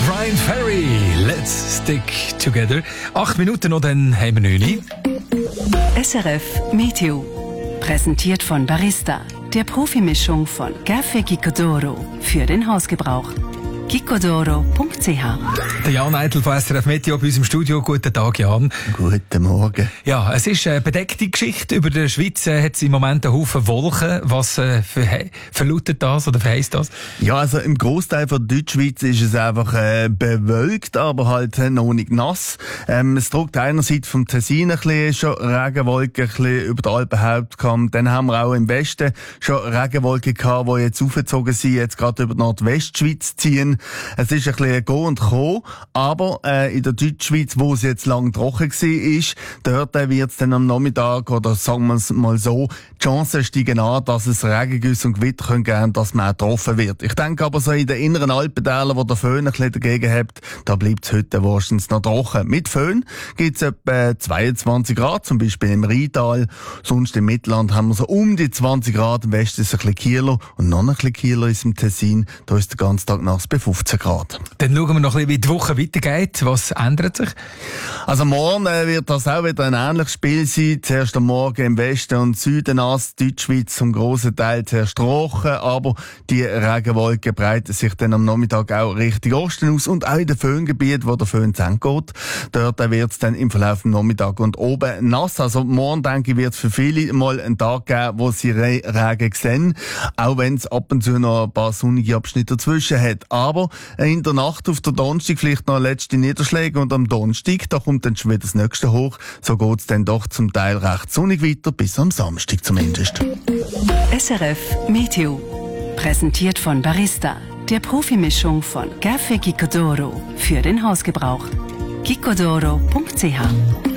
Brian Ferry, Let's Stick Together. 8 Minuten noch, dann haben wir 9. SRF Meteo. Präsentiert von Barista, der Profimischung von Café Gicodoro für den Hausgebrauch. gicodoro.ch. Der Jan Eitel von SRF Meteo bei uns im Studio. Guten Tag, Jan. Guten Morgen. Ja, es ist eine bedeckte Geschichte. Über der Schweiz hat es im Moment einen Haufen Wolken. Was verlautet das oder heisst das? Ja, also im Großteil von der Deutschschweiz ist es einfach bewölkt, aber halt noch nicht nass. Es drückt einerseits vom Tessin ein bisschen schon Regenwolken ein bisschen über den Alpenhauptkamm. Dann haben wir auch im Westen schon Regenwolken gehabt, die jetzt aufgezogen sind, jetzt gerade über die Nordwestschweiz ziehen. Es ist ein bisschen Go und Co, aber in der Deutschschweiz, wo es jetzt lang trocken war, dort wird es dann am Nachmittag, oder sagen wir es mal so, die Chancen steigen an, dass es Regengüsse und Gewitter geben können, dass man auch getroffen wird. Ich denke aber so in den inneren Alpentälern, wo der Föhn ein bisschen dagegen hat, da bleibt es heute wahrscheinlich noch trocken. Mit Föhn gibt es etwa 22 Grad, zum Beispiel im Rheintal. Sonst im Mittelland haben wir so um die 20 Grad, im Westen ist es ein bisschen Kieler und noch ein bisschen Kieler ist im Tessin. Da ist der ganze Tag nass bei 15 Grad. Dann schauen wir noch ein bisschen, wie die Woche weitergeht. Was ändert sich? Also morgen wird das auch wieder ein ähnliches Spiel sein. Zuerst am Morgen im Westen und Süden nass, Deutschschweiz zum grossen Teil zuerst trocken, aber die Regenwolken breiten sich dann am Nachmittag auch Richtung Osten aus und auch in den Föhngebieten, wo der Föhn zu Ende geht. Dort wird es dann im Verlauf des Nachmittags und oben nass. Also morgen, denke ich, wird es für viele mal einen Tag geben, wo sie Regen sehen, auch wenn es ab und zu noch ein paar sonnige Abschnitte dazwischen hat. Aber in der Nacht auf der Donnerstag vielleicht noch letzte Niederschläge und am Donnerstag, da kommt dann schon wieder das nächste hoch. So geht es dann doch zum Teil recht sonnig weiter, bis am Samstag zumindest. SRF Meteo. Präsentiert von Barista, der Profimischung von Café Gicodoro für den Hausgebrauch. gicodoro.ch.